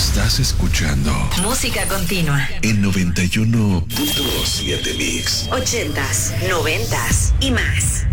Estás escuchando Música Continua en 91.7 Mix. 80s, 90s y más.